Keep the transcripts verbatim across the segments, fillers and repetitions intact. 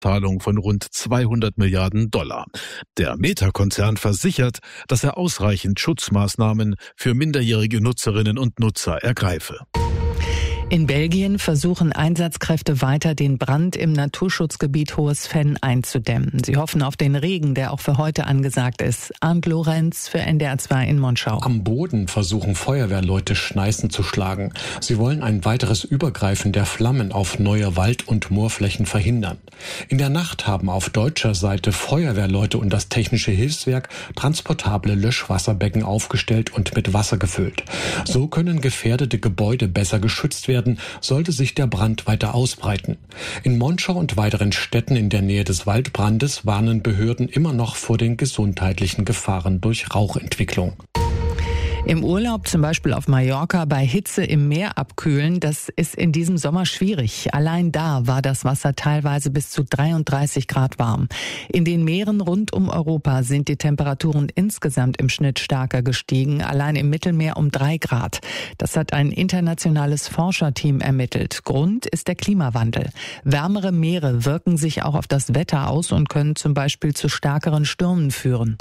Zahlung von rund zweihundert Milliarden Dollar. Der Meta-Konzern versichert, dass er ausreichend Schutzmaßnahmen für minderjährige Nutzerinnen und Nutzer ergreife. In Belgien versuchen Einsatzkräfte weiter, den Brand im Naturschutzgebiet Hohes Venn einzudämmen. Sie hoffen auf den Regen, der auch für heute angesagt ist. Arndt Lorenz für N D R zwei in Monschau. Am Boden versuchen Feuerwehrleute Schneisen zu schlagen. Sie wollen ein weiteres Übergreifen der Flammen auf neue Wald- und Moorflächen verhindern. In der Nacht haben auf deutscher Seite Feuerwehrleute und das Technische Hilfswerk transportable Löschwasserbecken aufgestellt und mit Wasser gefüllt. So können gefährdete Gebäude besser geschützt werden, sollte sich der Brand weiter ausbreiten. In Monschau und weiteren Städten in der Nähe des Waldbrandes warnen Behörden immer noch vor den gesundheitlichen Gefahren durch Rauchentwicklung. Im Urlaub, zum Beispiel auf Mallorca, bei Hitze im Meer abkühlen, das ist in diesem Sommer schwierig. Allein da war das Wasser teilweise bis zu dreiunddreißig Grad warm. In den Meeren rund um Europa sind die Temperaturen insgesamt im Schnitt stärker gestiegen, allein im Mittelmeer um drei Grad. Das hat ein internationales Forscherteam ermittelt. Grund ist der Klimawandel. Wärmere Meere wirken sich auch auf das Wetter aus und können zum Beispiel zu stärkeren Stürmen führen.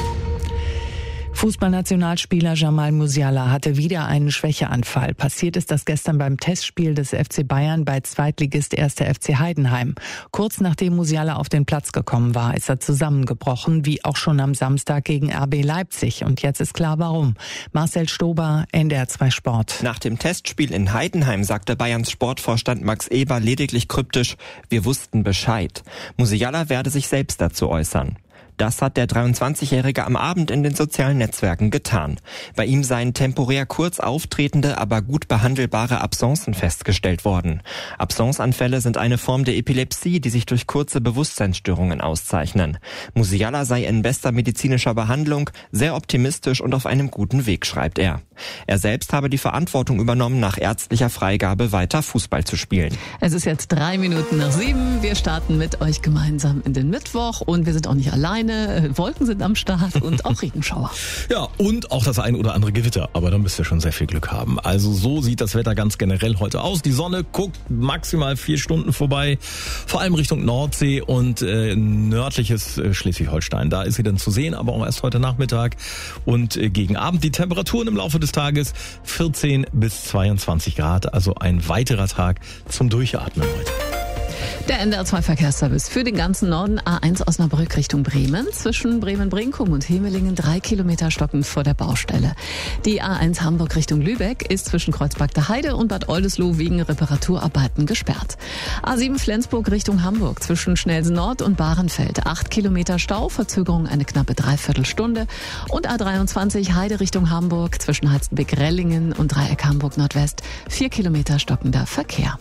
Fußballnationalspieler Jamal Musiala hatte wieder einen Schwächeanfall. Passiert ist das gestern beim Testspiel des F C Bayern bei Zweitligist erster F C Heidenheim. Kurz nachdem Musiala auf den Platz gekommen war, ist er zusammengebrochen, wie auch schon am Samstag gegen R B Leipzig. Und jetzt ist klar, warum. Marcel Stober, N D R zwei Sport. Nach dem Testspiel in Heidenheim sagte Bayerns Sportvorstand Max Eber lediglich kryptisch: Wir wussten Bescheid. Musiala werde sich selbst dazu äußern. Das hat der dreiundzwanzigjährige am Abend in den sozialen Netzwerken getan. Bei ihm seien temporär kurz auftretende, aber gut behandelbare Absencen festgestellt worden. Absenceanfälle sind eine Form der Epilepsie, die sich durch kurze Bewusstseinsstörungen auszeichnen. Musiala sei in bester medizinischer Behandlung, sehr optimistisch und auf einem guten Weg, schreibt er. Er selbst habe die Verantwortung übernommen, nach ärztlicher Freigabe weiter Fußball zu spielen. Es ist jetzt drei Minuten nach sieben. Wir starten mit euch gemeinsam in den Mittwoch und wir sind auch nicht alleine. Wolken sind am Start und auch Regenschauer. Ja, und auch das ein oder andere Gewitter. Aber dann müsst ihr schon sehr viel Glück haben. Also so sieht das Wetter ganz generell heute aus. Die Sonne guckt maximal vier Stunden vorbei. Vor allem Richtung Nordsee und äh, nördliches äh, Schleswig-Holstein. Da ist sie dann zu sehen, aber auch erst heute Nachmittag. Und äh, gegen Abend die Temperaturen im Laufe des Tages vierzehn bis zweiundzwanzig Grad. Also ein weiterer Tag zum Durchatmen heute. Der N D R zwei Verkehrsservice für den ganzen Norden. A eins Osnabrück Richtung Bremen. Zwischen Bremen-Brinkum und Hemelingen drei Kilometer stockend vor der Baustelle. Die A eins Hamburg Richtung Lübeck ist zwischen Kreuzberg der Heide und Bad Oldesloe wegen Reparaturarbeiten gesperrt. A sieben Flensburg Richtung Hamburg zwischen Schnelsen Nord und Bahrenfeld. acht Kilometer Stau, Verzögerung eine knappe Dreiviertelstunde. Und A dreiundzwanzig Heide Richtung Hamburg zwischen Halstenbeck-Rellingen und Dreieck Hamburg Nordwest. vier Kilometer stockender Verkehr.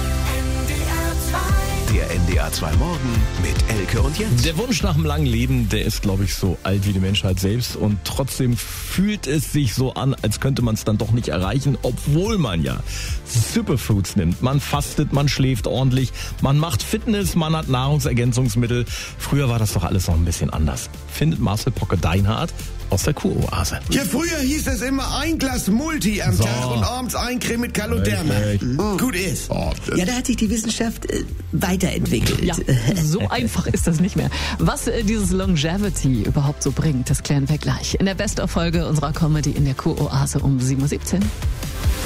Der N D R zwei Morgen mit Elke und Jens. Der Wunsch nach einem langen Leben, der ist, glaube ich, so alt wie die Menschheit selbst. Und trotzdem fühlt es sich so an, als könnte man es dann doch nicht erreichen, obwohl man ja Superfoods nimmt. Man fastet, man schläft ordentlich, man macht Fitness, man hat Nahrungsergänzungsmittel. Früher war das doch alles noch ein bisschen anders. Findet Marcel Pocke-Deinhardt aus der Kuroase. Ja, früher hieß es immer ein Glas Multi am So. Tag und abends ein Creme mit Caloderma. Mhm. Gut ist. Oh, Ja, da hat sich die Wissenschaft äh, weiterentwickelt. Ja, so einfach ist das nicht mehr. Was äh, dieses Longevity überhaupt so bringt, das klären wir gleich in der Best-of-Folge unserer Comedy in der Kuroase um sieben Uhr siebzehn.